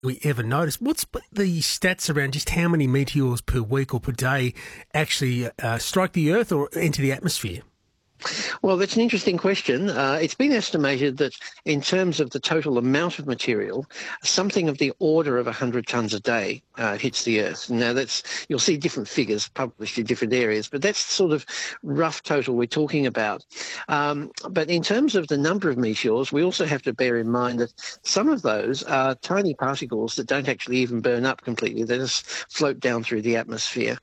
we ever notice. What's the stats around just how many meteors per week or per day actually strike the Earth or enter the atmosphere? Well, that's an interesting question. It's been estimated that in terms of the total amount of material, something of the order of 100 tonnes a day hits the Earth. Now, you'll see different figures published in different areas, but that's the sort of rough total we're talking about. But in terms of the number of meteors, we also have to bear in mind that some of those are tiny particles that don't actually even burn up completely. They just float down through the atmosphere.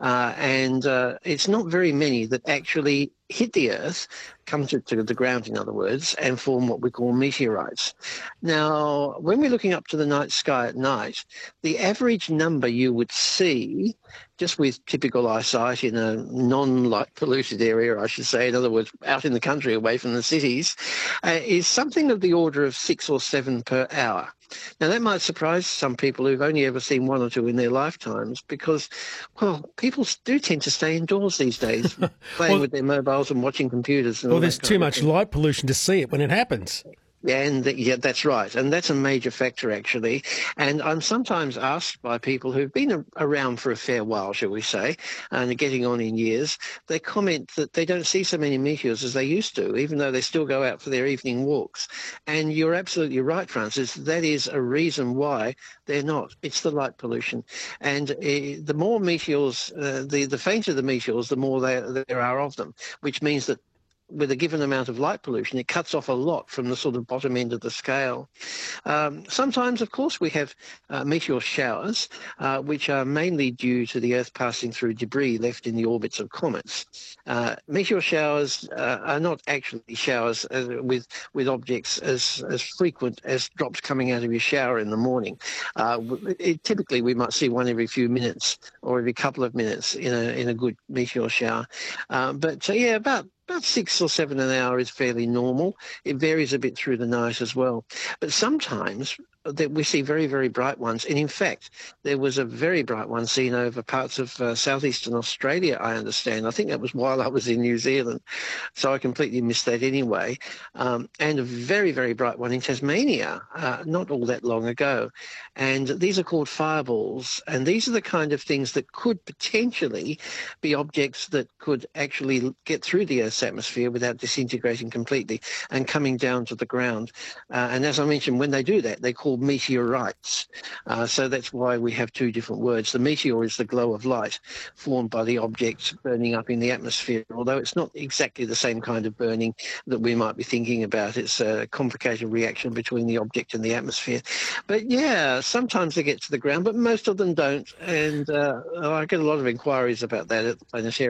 And it's not very many that actually hit the Earth, come to the ground, in other words, and form what we call meteorites. Now, when we're looking up to the night sky at night, the average number you would see, just with typical eyesight in a non-light polluted area, I should say, in other words, out in the country away from the cities, is something of the order of 6 or 7 per hour. Now, that might surprise some people who've only ever seen 1 or 2 in their lifetimes because, well, people do tend to stay indoors these days, playing with their mobiles and watching computers. And well, there's too much light pollution to see it when it happens. Yeah, that's right. And that's a major factor, actually. And I'm sometimes asked by people who've been around for a fair while, shall we say, and are getting on in years, they comment that they don't see so many meteors as they used to, even though they still go out for their evening walks. And you're absolutely right, Francis. That is a reason why they're not. It's the light pollution. And the more meteors, the fainter the meteors, the more there are of them, which means that with a given amount of light pollution, it cuts off a lot from the sort of bottom end of the scale. Sometimes, of course, we have meteor showers, which are mainly due to the Earth passing through debris left in the orbits of comets. Meteor showers are not actually showers with objects as frequent as drops coming out of your shower in the morning. Typically, we might see one every few minutes or every couple of minutes in a good meteor shower. About 6 or 7 an hour is fairly normal. It varies a bit through the night as well. But sometimes that we see very, very bright ones. And in fact, there was a very bright one seen over parts of southeastern Australia, I understand. I think that was while I was in New Zealand. So I completely missed that anyway. And a very, very bright one in Tasmania, not all that long ago. And these are called fireballs. And these are the kind of things that could potentially be objects that could actually get through the Earth's atmosphere without disintegrating completely and coming down to the ground. And as I mentioned, when they do that, they're called meteorites. So that's why we have 2 different words. The meteor is the glow of light formed by the object burning up in the atmosphere, although it's not exactly the same kind of burning that we might be thinking about. It's a complicated reaction between the object and the atmosphere. But yeah, sometimes they get to the ground, but most of them don't. And I get a lot of inquiries about that at the planetarium.